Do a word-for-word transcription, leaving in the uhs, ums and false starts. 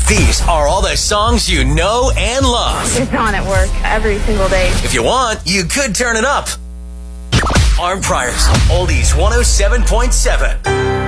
These are all the songs you know and love. It's on at work every single day. If you want, you could turn it up. Arm Priors, Oldies one oh seven point seven.